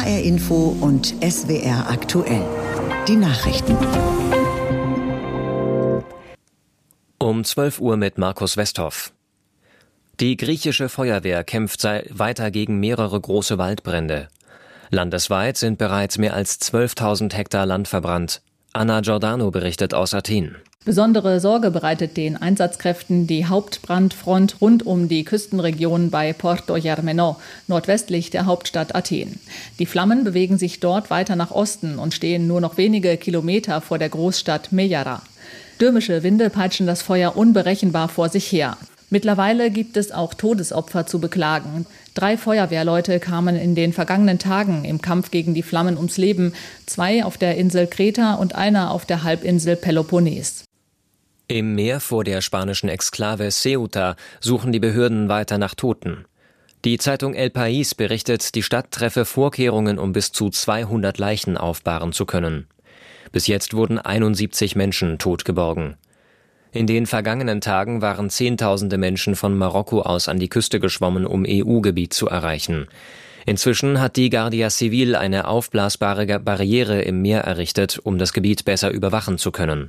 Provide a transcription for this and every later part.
HR Info und SWR aktuell. Die Nachrichten. Um 12 Uhr mit Markus Westhoff. Die griechische Feuerwehr kämpft weiter gegen mehrere große Waldbrände. Landesweit sind bereits mehr als 12.000 Hektar Land verbrannt. Anna Giordano berichtet aus Athen. Besondere Sorge bereitet den Einsatzkräften die Hauptbrandfront rund um die Küstenregion bei Porto Germano, nordwestlich der Hauptstadt Athen. Die Flammen bewegen sich dort weiter nach Osten und stehen nur noch wenige Kilometer vor der Großstadt Mejara. Stürmische Winde peitschen das Feuer unberechenbar vor sich her. Mittlerweile gibt es auch Todesopfer zu beklagen. 3 Feuerwehrleute kamen in den vergangenen Tagen im Kampf gegen die Flammen ums Leben. 2 auf der Insel Kreta und einer auf der Halbinsel Peloponnes. Im Meer vor der spanischen Exklave Ceuta suchen die Behörden weiter nach Toten. Die Zeitung El País berichtet, die Stadt treffe Vorkehrungen, um bis zu 200 Leichen aufbahren zu können. Bis jetzt wurden 71 Menschen tot geborgen. In den vergangenen Tagen waren Zehntausende Menschen von Marokko aus an die Küste geschwommen, um EU-Gebiet zu erreichen. Inzwischen hat die Guardia Civil eine aufblasbare Barriere im Meer errichtet, um das Gebiet besser überwachen zu können.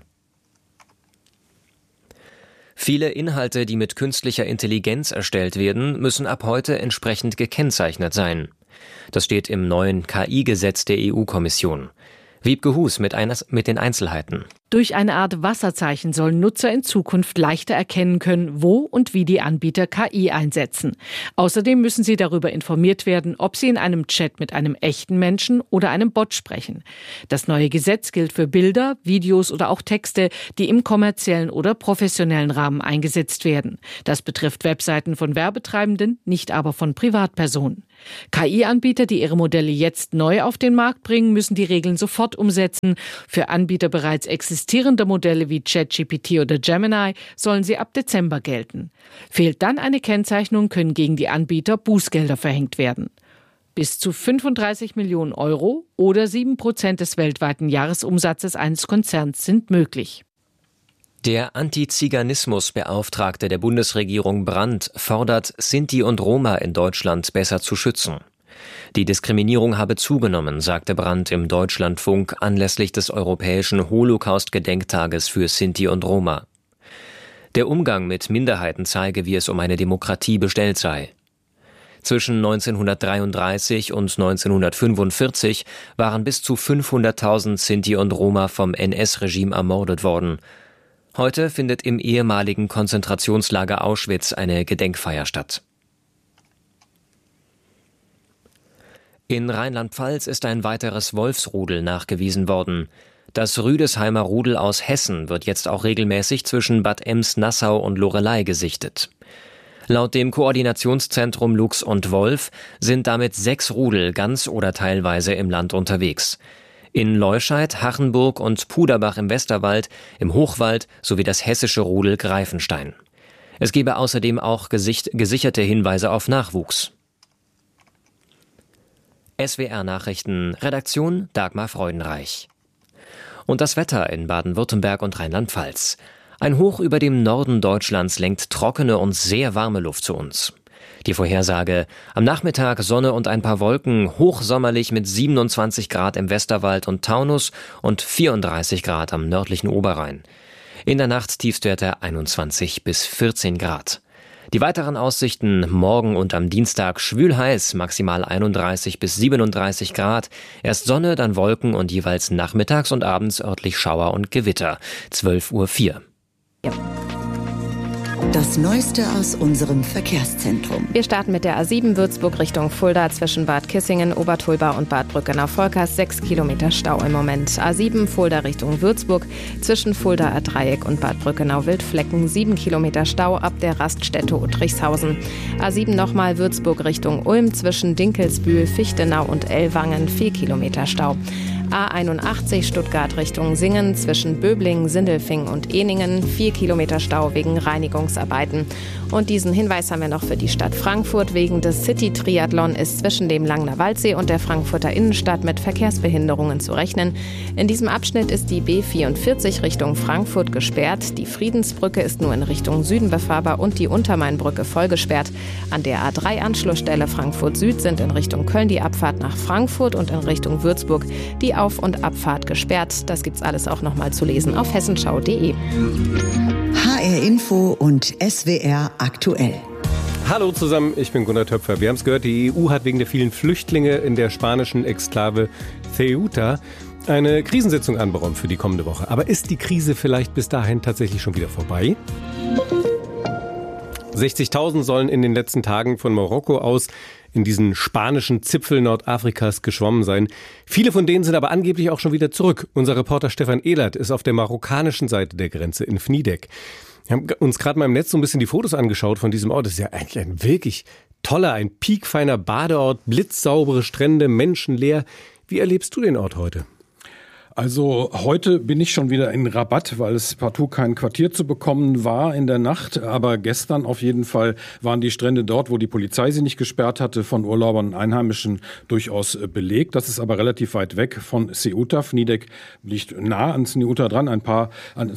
Viele Inhalte, die mit künstlicher Intelligenz erstellt werden, müssen ab heute entsprechend gekennzeichnet sein. Das steht im neuen KI-Gesetz der EU-Kommission. Wiebke Hus mit den Einzelheiten. Durch eine Art Wasserzeichen sollen Nutzer in Zukunft leichter erkennen können, wo und wie die Anbieter KI einsetzen. Außerdem müssen sie darüber informiert werden, ob sie in einem Chat mit einem echten Menschen oder einem Bot sprechen. Das neue Gesetz gilt für Bilder, Videos oder auch Texte, die im kommerziellen oder professionellen Rahmen eingesetzt werden. Das betrifft Webseiten von Werbetreibenden, nicht aber von Privatpersonen. KI-Anbieter, die ihre Modelle jetzt neu auf den Markt bringen, müssen die Regeln sofort umsetzen. Für Anbieter bereits existierende Modelle wie ChatGPT oder Gemini sollen sie ab Dezember gelten. Fehlt dann eine Kennzeichnung, können gegen die Anbieter Bußgelder verhängt werden. Bis zu 35 Millionen Euro oder 7% des weltweiten Jahresumsatzes eines Konzerns sind möglich. Der Antiziganismusbeauftragte der Bundesregierung Brandt fordert, Sinti und Roma in Deutschland besser zu schützen. Die Diskriminierung habe zugenommen, sagte Brandt im Deutschlandfunk anlässlich des europäischen Holocaust-Gedenktages für Sinti und Roma. Der Umgang mit Minderheiten zeige, wie es um eine Demokratie bestellt sei. Zwischen 1933 und 1945 waren bis zu 500.000 Sinti und Roma vom NS-Regime ermordet worden. Heute findet im ehemaligen Konzentrationslager Auschwitz eine Gedenkfeier statt. In Rheinland-Pfalz ist ein weiteres Wolfsrudel nachgewiesen worden. Das Rüdesheimer Rudel aus Hessen wird jetzt auch regelmäßig zwischen Bad Ems, Nassau und Loreley gesichtet. Laut dem Koordinationszentrum Luchs und Wolf sind damit 6 Rudel ganz oder teilweise im Land unterwegs. In Leuscheid, Hachenburg und Puderbach im Westerwald, im Hochwald sowie das hessische Rudel Greifenstein. Es gebe außerdem auch gesicherte Hinweise auf Nachwuchs. SWR-Nachrichten, Redaktion Dagmar Freudenreich. Und das Wetter in Baden-Württemberg und Rheinland-Pfalz. Ein Hoch über dem Norden Deutschlands lenkt trockene und sehr warme Luft zu uns. Die Vorhersage: am Nachmittag Sonne und ein paar Wolken, hochsommerlich mit 27 Grad im Westerwald und Taunus und 34 Grad am nördlichen Oberrhein. In der Nacht Tiefstwerte 21 bis 14 Grad. Die weiteren Aussichten: morgen und am Dienstag schwül heiß, maximal 31 bis 37 Grad. Erst Sonne, dann Wolken und jeweils nachmittags und abends örtlich Schauer und Gewitter. 12:04 Uhr. Ja. Das Neueste aus unserem Verkehrszentrum. Wir starten mit der A7 Würzburg Richtung Fulda zwischen Bad Kissingen, Obertulba und Bad Brückenau-Volkers. 6 Kilometer Stau im Moment. A7 Fulda Richtung Würzburg zwischen Fuldaer Dreieck und Bad Brückenau-Wildflecken. 7 Kilometer Stau ab der Raststätte Uttrichshausen. A7 nochmal Würzburg Richtung Ulm zwischen Dinkelsbühl, Fichtenau und Ellwangen. 4 Kilometer Stau. A81 Stuttgart Richtung Singen zwischen Böblingen, Sindelfingen und Ehningen 4 Kilometer Stau wegen Reinigungsarbeiten. Und diesen Hinweis haben wir noch für die Stadt Frankfurt. Wegen des City-Triathlon ist zwischen dem Langner Waldsee und der Frankfurter Innenstadt mit Verkehrsbehinderungen zu rechnen. In diesem Abschnitt ist die B44 Richtung Frankfurt gesperrt. Die Friedensbrücke ist nur in Richtung Süden befahrbar und die Untermainbrücke voll gesperrt. An der A3-Anschlussstelle Frankfurt Süd sind in Richtung Köln die Abfahrt nach Frankfurt und in Richtung Würzburg die Auf- und Abfahrt gesperrt. Das gibt's alles auch nochmal zu lesen auf hessenschau.de. HR Info und SWR aktuell. Hallo zusammen, ich bin Gunnar Töpfer. Wir haben es gehört, die EU hat wegen der vielen Flüchtlinge in der spanischen Exklave Ceuta eine Krisensitzung anberaumt für die kommende Woche. Aber ist die Krise vielleicht bis dahin tatsächlich schon wieder vorbei? 60.000 sollen in den letzten Tagen von Marokko aus in diesen spanischen Zipfel Nordafrikas geschwommen sein. Viele von denen sind aber angeblich auch schon wieder zurück. Unser Reporter Stefan Ehlert ist auf der marokkanischen Seite der Grenze in Fnidek. Wir haben uns gerade mal im Netz so ein bisschen die Fotos angeschaut von diesem Ort. Das ist ja eigentlich ein wirklich toller, ein piekfeiner Badeort, blitzsaubere Strände, menschenleer. Wie erlebst du den Ort heute? Also heute bin ich schon wieder in Rabat, weil es partout kein Quartier zu bekommen war in der Nacht. Aber gestern auf jeden Fall waren die Strände dort, wo die Polizei sie nicht gesperrt hatte, von Urlaubern und Einheimischen durchaus belegt. Das ist aber relativ weit weg von Ceuta. Fnidek liegt nah an Ceuta dran, ein paar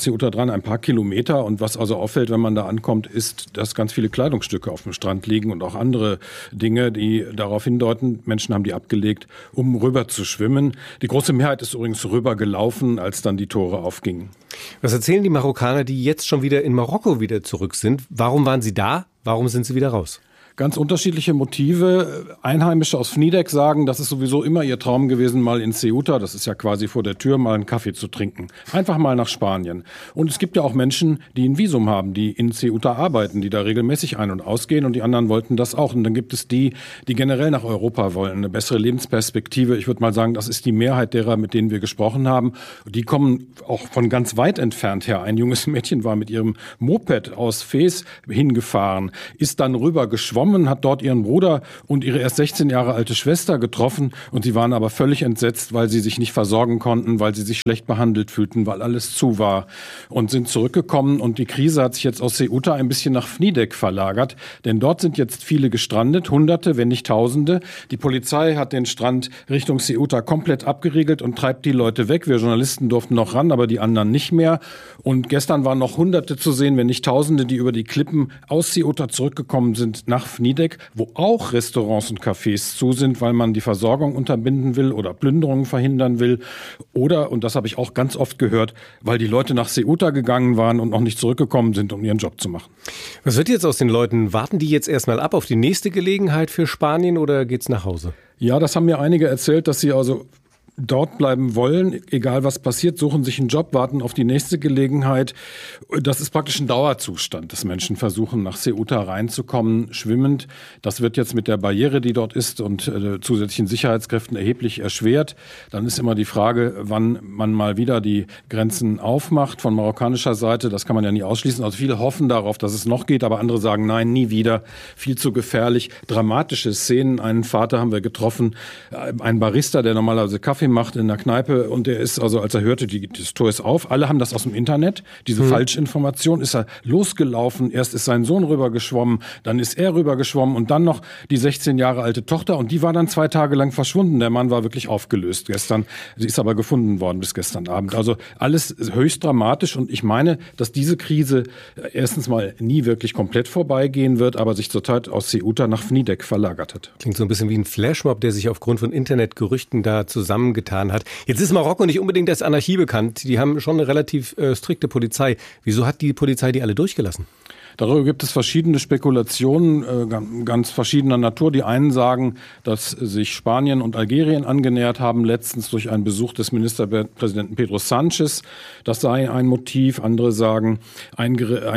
Kilometer. Und was also auffällt, wenn man da ankommt, ist, dass ganz viele Kleidungsstücke auf dem Strand liegen und auch andere Dinge, die darauf hindeuten, Menschen haben die abgelegt, um rüber zu schwimmen. Die große Mehrheit ist übrigens rüber gelaufen, als dann die Tore aufgingen. Was erzählen die Marokkaner, die jetzt schon wieder in Marokko wieder zurück sind? Warum waren sie da? Warum sind sie wieder raus? Ganz unterschiedliche Motive. Einheimische aus Fnidek sagen, das ist sowieso immer ihr Traum gewesen, mal in Ceuta, das ist ja quasi vor der Tür, mal einen Kaffee zu trinken. Einfach mal nach Spanien. Und es gibt ja auch Menschen, die ein Visum haben, die in Ceuta arbeiten, die da regelmäßig ein- und ausgehen und die anderen wollten das auch. Und dann gibt es die generell nach Europa wollen, eine bessere Lebensperspektive. Ich würde mal sagen, das ist die Mehrheit derer, mit denen wir gesprochen haben. Die kommen auch von ganz weit entfernt her. Ein junges Mädchen war mit ihrem Moped aus Fez hingefahren, ist dann rüber geschwommen, hat dort ihren Bruder und ihre erst 16 Jahre alte Schwester getroffen und sie waren aber völlig entsetzt, weil sie sich nicht versorgen konnten, weil sie sich schlecht behandelt fühlten, weil alles zu war und sind zurückgekommen und die Krise hat sich jetzt aus Ceuta ein bisschen nach Fnidek verlagert, denn dort sind jetzt viele gestrandet, Hunderte, wenn nicht Tausende. Die Polizei hat den Strand Richtung Ceuta komplett abgeriegelt und treibt die Leute weg. Wir Journalisten durften noch ran, aber die anderen nicht mehr. Und gestern waren noch Hunderte zu sehen, wenn nicht Tausende, die über die Klippen aus Ceuta zurückgekommen sind nach Fnidek, wo auch Restaurants und Cafés zu sind, weil man die Versorgung unterbinden will oder Plünderungen verhindern will. Oder, und das habe ich auch ganz oft gehört, weil die Leute nach Ceuta gegangen waren und noch nicht zurückgekommen sind, um ihren Job zu machen. Was wird jetzt aus den Leuten? Warten die jetzt erstmal ab auf die nächste Gelegenheit für Spanien oder geht's nach Hause? Ja, das haben mir einige erzählt, dass sie also dort bleiben wollen, egal was passiert, suchen sich einen Job, warten auf die nächste Gelegenheit. Das ist praktisch ein Dauerzustand, dass Menschen versuchen, nach Ceuta reinzukommen, schwimmend. Das wird jetzt mit der Barriere, die dort ist und zusätzlichen Sicherheitskräften erheblich erschwert. Dann ist immer die Frage, wann man mal wieder die Grenzen aufmacht von marokkanischer Seite. Das kann man ja nie ausschließen. Also viele hoffen darauf, dass es noch geht, aber andere sagen, nein, nie wieder. Viel zu gefährlich. Dramatische Szenen. Einen Vater haben wir getroffen, ein Barista, der normalerweise Kaffee macht in der Kneipe und der ist also, als er hörte, das Tor ist auf, alle haben das aus dem Internet, diese Falschinformation, ist er losgelaufen, erst ist sein Sohn rübergeschwommen, dann ist er rübergeschwommen und dann noch die 16 Jahre alte Tochter und die war dann 2 Tage lang verschwunden. Der Mann war wirklich aufgelöst gestern, sie ist aber gefunden worden bis gestern Abend. Also alles höchst dramatisch und ich meine, dass diese Krise erstens mal nie wirklich komplett vorbeigehen wird, aber sich zurzeit aus Ceuta nach Fnidek verlagert hat. Klingt so ein bisschen wie ein Flashmob, der sich aufgrund von Internetgerüchten da zusammengetan hat. Jetzt ist Marokko nicht unbedingt als Anarchie bekannt. Die haben schon eine relativ strikte Polizei. Wieso hat die Polizei die alle durchgelassen? Darüber gibt es verschiedene Spekulationen, ganz verschiedener Natur. Die einen sagen, dass sich Spanien und Algerien angenähert haben, letztens durch einen Besuch des Ministerpräsidenten Pedro Sánchez. Das sei ein Motiv. Andere sagen, ein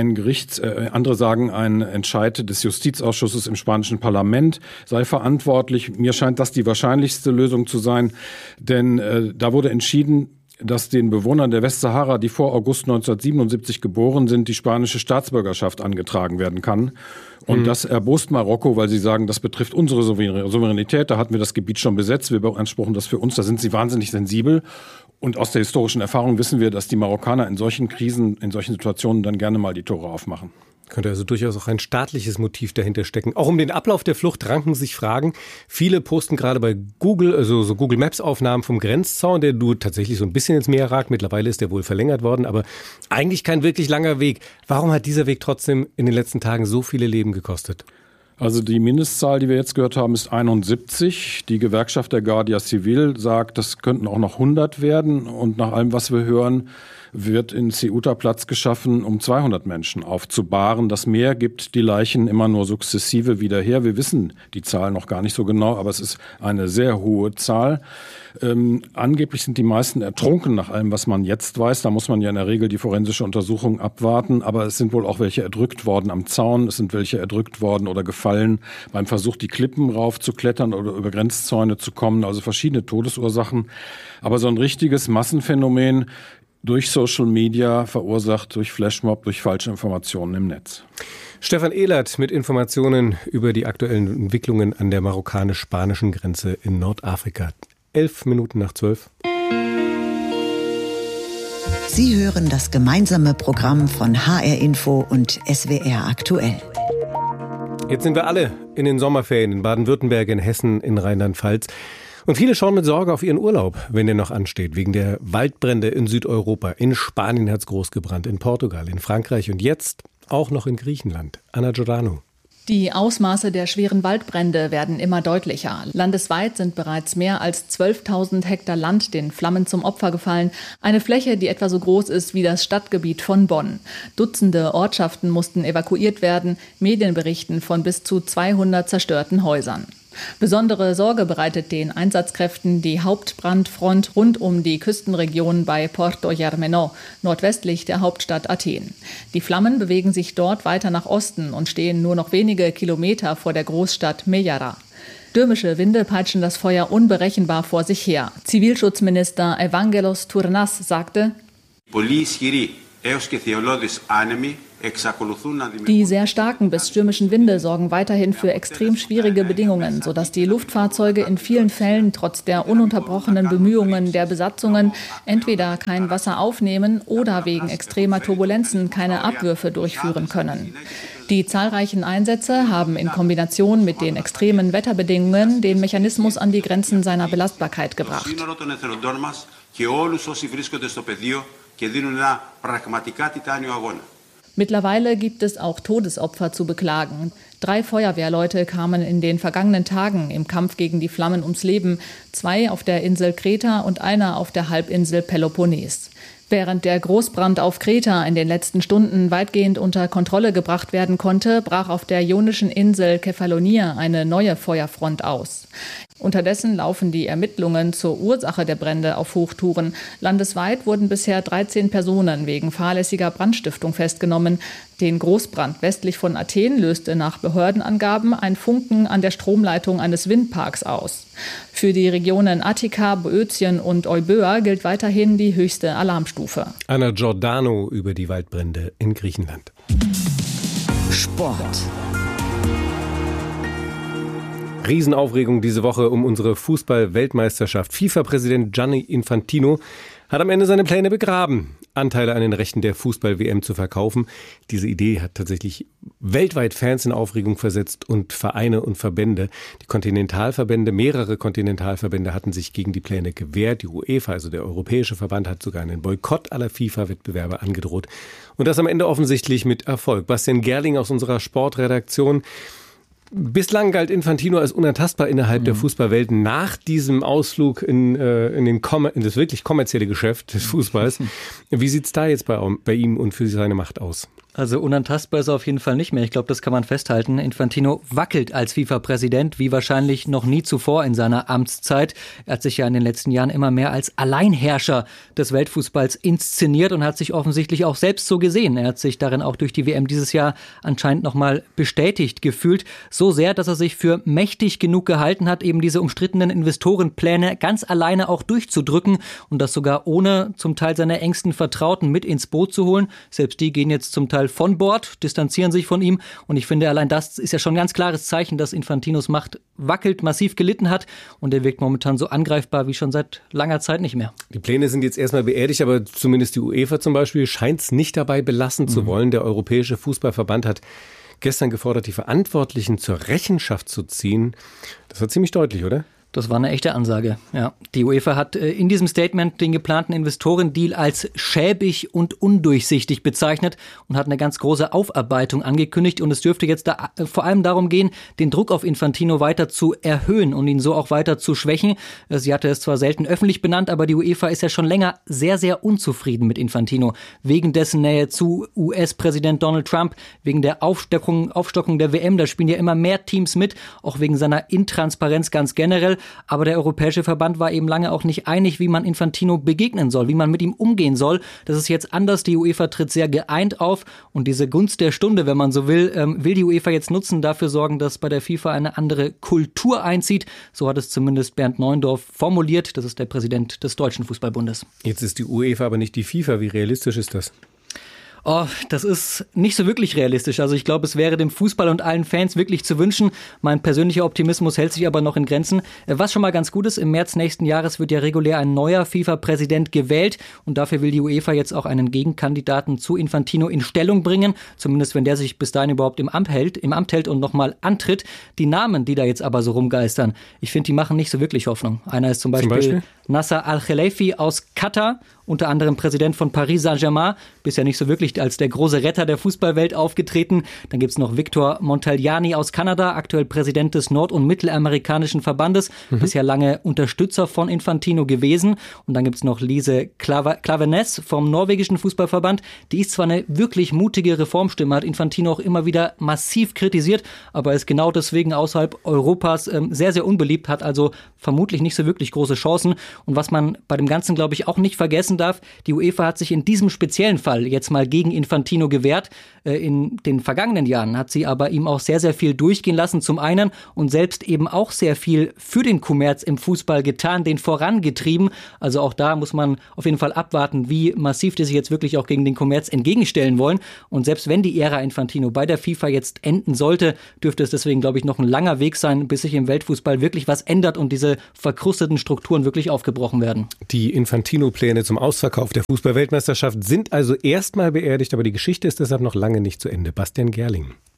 Entscheid des Justizausschusses im spanischen Parlament sei verantwortlich. Mir scheint das die wahrscheinlichste Lösung zu sein, denn da wurde entschieden, dass den Bewohnern der Westsahara, die vor August 1977 geboren sind, die spanische Staatsbürgerschaft angetragen werden kann. Und das erbost Marokko, weil sie sagen, das betrifft unsere Souveränität. Da hatten wir das Gebiet schon besetzt. Wir beanspruchen das für uns. Da sind sie wahnsinnig sensibel. Und aus der historischen Erfahrung wissen wir, dass die Marokkaner in solchen Krisen, in solchen Situationen dann gerne mal die Tore aufmachen. Könnte also durchaus auch ein staatliches Motiv dahinter stecken. Auch um den Ablauf der Flucht ranken sich Fragen. Viele posten gerade bei Google, also so Google Maps Aufnahmen vom Grenzzaun, der tatsächlich so ein bisschen ins Meer ragt. Mittlerweile ist der wohl verlängert worden, aber eigentlich kein wirklich langer Weg. Warum hat dieser Weg trotzdem in den letzten Tagen so viele Leben gekostet? Also die Mindestzahl, die wir jetzt gehört haben, ist 71. Die Gewerkschaft der Guardia Civil sagt, das könnten auch noch 100 werden. Und nach allem, was wir hören, wird in Ceuta Platz geschaffen, um 200 Menschen aufzubahren. Das Meer gibt die Leichen immer nur sukzessive wieder her. Wir wissen die Zahl noch gar nicht so genau, aber es ist eine sehr hohe Zahl. Angeblich sind die meisten ertrunken, nach allem, was man jetzt weiß. Da muss man ja in der Regel die forensische Untersuchung abwarten. Aber es sind wohl auch welche erdrückt worden am Zaun. Es sind welche erdrückt worden oder gefallen beim Versuch, die Klippen raufzuklettern oder über Grenzzäune zu kommen. Also verschiedene Todesursachen. Aber so ein richtiges Massenphänomen durch Social Media verursacht, durch Flashmob, durch falsche Informationen im Netz. Stefan Ehlert mit Informationen über die aktuellen Entwicklungen an der marokkanisch-spanischen Grenze in Nordafrika. 11:11. Sie hören das gemeinsame Programm von HR Info und SWR aktuell. Jetzt sind wir alle in den Sommerferien in Baden-Württemberg, in Hessen, in Rheinland-Pfalz. Und viele schauen mit Sorge auf ihren Urlaub, wenn der noch ansteht, wegen der Waldbrände in Südeuropa. In Spanien hat es groß gebrannt, in Portugal, in Frankreich und jetzt auch noch in Griechenland. Anna Giordano. Die Ausmaße der schweren Waldbrände werden immer deutlicher. Landesweit sind bereits mehr als 12.000 Hektar Land den Flammen zum Opfer gefallen. Eine Fläche, die etwa so groß ist wie das Stadtgebiet von Bonn. Dutzende Ortschaften mussten evakuiert werden. Medien berichten von bis zu 200 zerstörten Häusern. Besondere Sorge bereitet den Einsatzkräften die Hauptbrandfront rund um die Küstenregion bei Porto Germano, nordwestlich der Hauptstadt Athen. Die Flammen bewegen sich dort weiter nach Osten und stehen nur noch wenige Kilometer vor der Großstadt Mejara. Stürmische Winde peitschen das Feuer unberechenbar vor sich her. Zivilschutzminister Evangelos Tournas sagte: Die sehr starken bis stürmischen Winde sorgen weiterhin für extrem schwierige Bedingungen, sodass die Luftfahrzeuge in vielen Fällen trotz der ununterbrochenen Bemühungen der Besatzungen entweder kein Wasser aufnehmen oder wegen extremer Turbulenzen keine Abwürfe durchführen können. Die zahlreichen Einsätze haben in Kombination mit den extremen Wetterbedingungen den Mechanismus an die Grenzen seiner Belastbarkeit gebracht. Mittlerweile gibt es auch Todesopfer zu beklagen. 3 Feuerwehrleute kamen in den vergangenen Tagen im Kampf gegen die Flammen ums Leben, 2 auf der Insel Kreta und einer auf der Halbinsel Peloponnes. Während der Großbrand auf Kreta in den letzten Stunden weitgehend unter Kontrolle gebracht werden konnte, brach auf der ionischen Insel Kefalonia eine neue Feuerfront aus. Unterdessen laufen die Ermittlungen zur Ursache der Brände auf Hochtouren. Landesweit wurden bisher 13 Personen wegen fahrlässiger Brandstiftung festgenommen. Den Großbrand westlich von Athen löste nach Behördenangaben ein Funken an der Stromleitung eines Windparks aus. Für die Regionen Attika, Boötien und Euböa gilt weiterhin die höchste Alarmstufe. Anna Giordano über die Waldbrände in Griechenland. Sport. Riesenaufregung diese Woche um unsere Fußball-Weltmeisterschaft. FIFA-Präsident Gianni Infantino hat am Ende seine Pläne begraben, Anteile an den Rechten der Fußball-WM zu verkaufen. Diese Idee hat tatsächlich weltweit Fans in Aufregung versetzt und Vereine und Verbände. Mehrere Kontinentalverbände hatten sich gegen die Pläne gewehrt. Die UEFA, also der Europäische Verband, hat sogar einen Boykott aller FIFA-Wettbewerbe angedroht. Und das am Ende offensichtlich mit Erfolg. Bastian Gerling aus unserer Sportredaktion. Bislang galt Infantino als unantastbar innerhalb der Fußballwelt. Nach diesem Ausflug in das wirklich kommerzielle Geschäft des Fußballs. Wie sieht's da jetzt bei ihm und für seine Macht aus? Also unantastbar ist er auf jeden Fall nicht mehr. Ich glaube, das kann man festhalten. Infantino wackelt als FIFA-Präsident wie wahrscheinlich noch nie zuvor in seiner Amtszeit. Er hat sich ja in den letzten Jahren immer mehr als Alleinherrscher des Weltfußballs inszeniert und hat sich offensichtlich auch selbst so gesehen. Er hat sich darin auch durch die WM dieses Jahr anscheinend nochmal bestätigt gefühlt. So sehr, dass er sich für mächtig genug gehalten hat, eben diese umstrittenen Investorenpläne ganz alleine auch durchzudrücken und das sogar ohne zum Teil seine engsten Vertrauten mit ins Boot zu holen. Selbst die gehen jetzt zum Teil von Bord, distanzieren sich von ihm und ich finde, allein das ist ja schon ein ganz klares Zeichen, dass Infantinos Macht wackelt, massiv gelitten hat und er wirkt momentan so angreifbar wie schon seit langer Zeit nicht mehr. Die Pläne sind jetzt erstmal beerdigt, aber zumindest die UEFA zum Beispiel scheint es nicht dabei belassen zu wollen. Der Europäische Fußballverband hat gestern gefordert, die Verantwortlichen zur Rechenschaft zu ziehen. Das war ziemlich deutlich, oder? Das war eine echte Ansage, ja. Die UEFA hat in diesem Statement den geplanten Investorendeal als schäbig und undurchsichtig bezeichnet und hat eine ganz große Aufarbeitung angekündigt. Und es dürfte jetzt vor allem darum gehen, den Druck auf Infantino weiter zu erhöhen und ihn so auch weiter zu schwächen. Sie hatte es zwar selten öffentlich benannt, aber die UEFA ist ja schon länger sehr, sehr unzufrieden mit Infantino. Wegen dessen Nähe zu US-Präsident Donald Trump, wegen der Aufstockung der WM. Da spielen ja immer mehr Teams mit, auch wegen seiner Intransparenz ganz generell. Aber der Europäische Verband war eben lange auch nicht einig, wie man Infantino begegnen soll, wie man mit ihm umgehen soll. Das ist jetzt anders. Die UEFA tritt sehr geeint auf und diese Gunst der Stunde, wenn man so will, will die UEFA jetzt nutzen, dafür sorgen, dass bei der FIFA eine andere Kultur einzieht. So hat es zumindest Bernd Neuendorf formuliert. Das ist der Präsident des Deutschen Fußballbundes. Jetzt ist die UEFA aber nicht die FIFA. Wie realistisch ist das? Oh, das ist nicht so wirklich realistisch. Also ich glaube, es wäre dem Fußball und allen Fans wirklich zu wünschen. Mein persönlicher Optimismus hält sich aber noch in Grenzen. Was schon mal ganz gut ist, im März nächsten Jahres wird ja regulär ein neuer FIFA-Präsident gewählt. Und dafür will die UEFA jetzt auch einen Gegenkandidaten zu Infantino in Stellung bringen. Zumindest, wenn der sich bis dahin überhaupt im Amt hält und nochmal antritt. Die Namen, die da jetzt aber so rumgeistern, ich finde, die machen nicht so wirklich Hoffnung. Einer ist zum Beispiel Nasser Al-Khelaifi aus Katar, unter anderem Präsident von Paris Saint-Germain, bisher nicht so wirklich als der große Retter der Fußballwelt aufgetreten. Dann gibt es noch Victor Montagliani aus Kanada, aktuell Präsident des nord- und mittelamerikanischen Verbandes, bisher lange Unterstützer von Infantino gewesen. Und dann gibt es noch Lise Klaveness vom norwegischen Fußballverband. Die ist zwar eine wirklich mutige Reformstimme, hat Infantino auch immer wieder massiv kritisiert, aber ist genau deswegen außerhalb Europas sehr, sehr unbeliebt, hat also vermutlich nicht so wirklich große Chancen. Und was man bei dem Ganzen, glaube ich, auch nicht vergessen darf, die UEFA hat sich in diesem speziellen Fall jetzt mal gegen Infantino gewehrt. In den vergangenen Jahren hat sie aber ihm auch sehr, sehr viel durchgehen lassen, zum einen, und selbst eben auch sehr viel für den Kommerz im Fußball getan, den vorangetrieben. Also auch da muss man auf jeden Fall abwarten, wie massiv die sich jetzt wirklich auch gegen den Kommerz entgegenstellen wollen. Und selbst wenn die Ära Infantino bei der FIFA jetzt enden sollte, dürfte es deswegen, glaube ich, noch ein langer Weg sein, bis sich im Weltfußball wirklich was ändert und diese verkrusteten Strukturen wirklich aufgebrochen werden. Die Infantino-Pläne zum Ausverkauf der Fußball-Weltmeisterschaft sind also erstmal beerdigt, aber die Geschichte ist deshalb noch lange nicht zu Ende. Bastian Gerling.